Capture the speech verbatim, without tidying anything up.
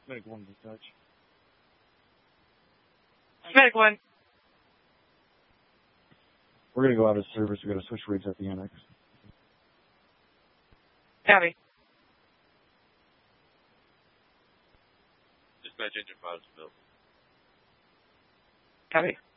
Medic one to touch. Medic one. We're going to go out of service. We've got to switch rigs at the annex. Copy. Dispatch engine five is built. Copy.